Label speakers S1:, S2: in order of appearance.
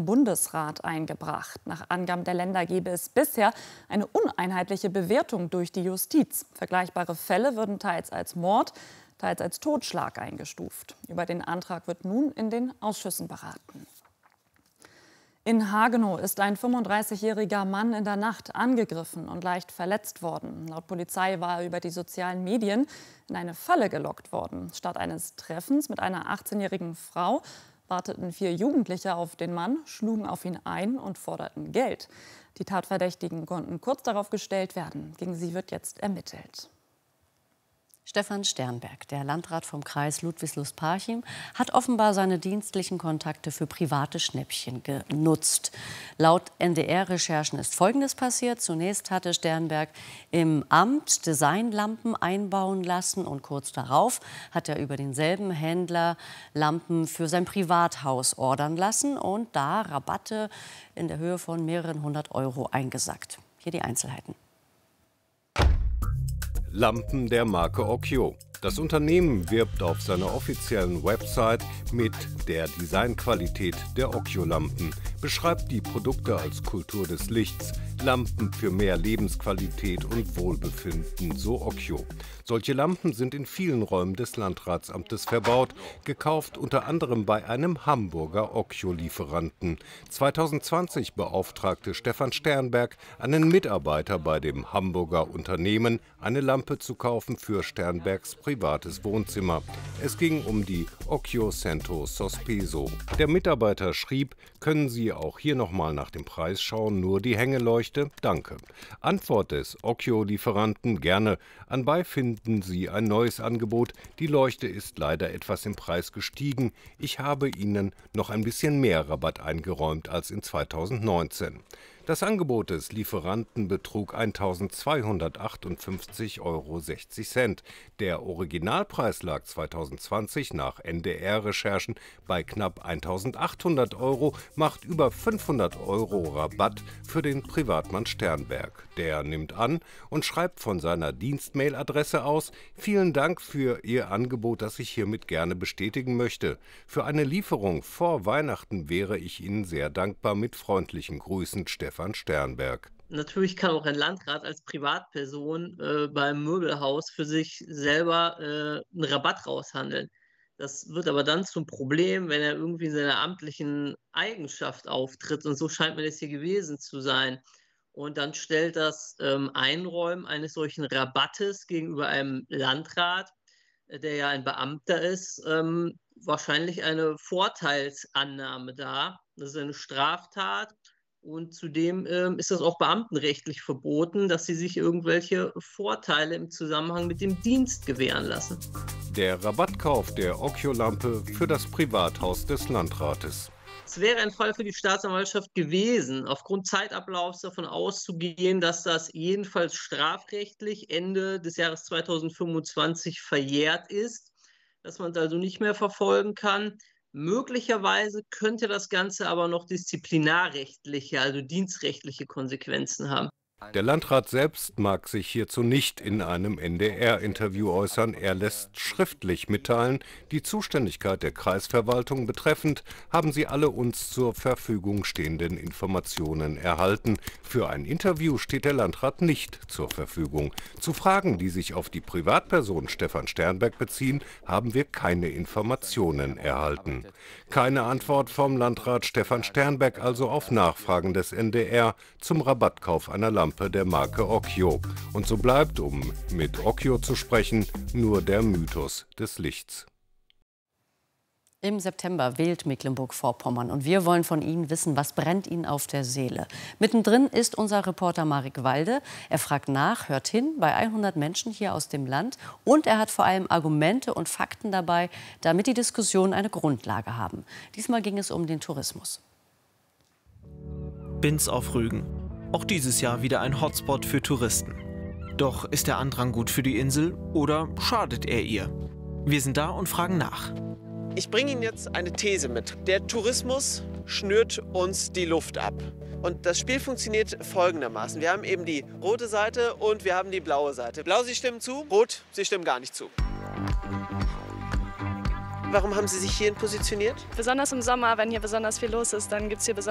S1: vom Bundesrat eingebracht. Nach Angaben der Länder gebe es bisher eine uneinheitliche Bewertung durch die Justiz. Vergleichbare Fälle würden teils als Mord, teils als Totschlag eingestuft. Über den Antrag wird nun in den Ausschüssen beraten. In Hagenow ist ein 35-jähriger Mann in der Nacht angegriffen und leicht verletzt worden. Laut Polizei war er über die sozialen Medien in eine Falle gelockt worden. Statt eines Treffens mit einer 18-jährigen Frau warteten 4 Jugendliche auf den Mann, schlugen auf ihn ein und forderten Geld. Die Tatverdächtigen konnten kurz darauf gestellt werden. Gegen sie wird jetzt ermittelt.
S2: Stefan Sternberg, der Landrat vom Kreis Ludwigslust-Parchim, hat offenbar seine dienstlichen Kontakte für private Schnäppchen genutzt. Laut NDR-Recherchen ist Folgendes passiert. Zunächst hatte Sternberg im Amt Designlampen einbauen lassen und kurz darauf hat er über denselben Händler Lampen für sein Privathaus ordern lassen und da Rabatte in der Höhe von mehreren 100 € eingesackt. Hier die Einzelheiten.
S3: Lampen der Marke Okkio. Das Unternehmen wirbt auf seiner offiziellen Website mit der Designqualität der Okkio-Lampen, beschreibt die Produkte als Kultur des Lichts, Lampen für mehr Lebensqualität und Wohlbefinden, so Okkio. Solche Lampen sind in vielen Räumen des Landratsamtes verbaut, gekauft unter anderem bei einem Hamburger Okkio-Lieferanten. 2020 beauftragte Stefan Sternberg einen Mitarbeiter bei dem Hamburger Unternehmen, eine Lampe zu kaufen für Sternbergs privates Wohnzimmer. Es ging um die Okkio Cento Sospeso. Der Mitarbeiter schrieb: Können Sie auch hier nochmal nach dem Preis schauen, nur die Hängeleuchte? Danke. Antwort des Okkio-Lieferanten: Gerne. Anbei finden Sie ein neues Angebot. Die Leuchte ist leider etwas im Preis gestiegen. Ich habe Ihnen noch ein bisschen mehr Rabatt eingeräumt als in 2019. Das Angebot des Lieferanten betrug 1.258,60 €. Der Originalpreis lag 2020 nach NDR-Recherchen bei knapp 1.800 €, macht über 500 € Rabatt für den Privatmann Sternberg. Der nimmt an und schreibt von seiner Dienstmail-Adresse aus: Vielen Dank für Ihr Angebot, das ich hiermit gerne bestätigen möchte. Für eine Lieferung vor Weihnachten wäre ich Ihnen sehr dankbar. Mit freundlichen Grüßen, Stefan Sternberg.
S4: Natürlich kann auch ein Landrat als Privatperson beim Möbelhaus für sich selber einen Rabatt raushandeln. Das wird aber dann zum Problem, wenn er irgendwie in seiner amtlichen Eigenschaft auftritt. Und so scheint mir das hier gewesen zu sein. Und dann stellt das Einräumen eines solchen Rabattes gegenüber einem Landrat, der ja ein Beamter ist, wahrscheinlich eine Vorteilsannahme dar. Das ist eine Straftat. Und zudem ist das auch beamtenrechtlich verboten, dass sie sich irgendwelche Vorteile im Zusammenhang mit dem Dienst gewähren lassen.
S3: Der Rabattkauf der Okkio-Lampe für das Privathaus des Landrates.
S4: Es wäre ein Fall für die Staatsanwaltschaft gewesen, aufgrund Zeitablaufs davon auszugehen, dass das jedenfalls strafrechtlich Ende des Jahres 2025 verjährt ist, dass man es also nicht mehr verfolgen kann. Möglicherweise könnte das Ganze aber noch disziplinarrechtliche, also dienstrechtliche Konsequenzen haben.
S3: Der Landrat selbst mag sich hierzu nicht in einem NDR-Interview äußern. Er lässt schriftlich mitteilen, die Zuständigkeit der Kreisverwaltung betreffend haben sie alle uns zur Verfügung stehenden Informationen erhalten. Für ein Interview steht der Landrat nicht zur Verfügung. Zu Fragen, die sich auf die Privatperson Stefan Sternberg beziehen, haben wir keine Informationen erhalten. Keine Antwort vom Landrat Stefan Sternberg also auf Nachfragen des NDR zum Rabattkauf einer Lampe der Marke Okkio. Und so bleibt, um mit Okkio zu sprechen, nur der Mythos des Lichts.
S2: Im September wählt Mecklenburg-Vorpommern und wir wollen von Ihnen wissen, was brennt Ihnen auf der Seele. Mittendrin ist unser Reporter Marek Walde. Er fragt nach, hört hin bei 100 Menschen hier aus dem Land und er hat vor allem Argumente und Fakten dabei, damit die Diskussionen eine Grundlage haben. Diesmal ging es um den Tourismus.
S5: Binz auf Rügen. Auch dieses Jahr wieder ein Hotspot für Touristen. Doch ist der Andrang gut für die Insel oder schadet er ihr? Wir sind da und fragen nach.
S6: Ich bringe Ihnen jetzt eine These mit. Der Tourismus schnürt uns die Luft ab. Und das Spiel funktioniert folgendermaßen. Wir haben eben die rote Seite und wir haben die blaue Seite. Blau, Sie stimmen zu, rot, Sie stimmen gar nicht zu. Warum haben Sie sich hierhin positioniert?
S7: Besonders im Sommer, wenn hier besonders viel los ist, dann gibt es hier besonders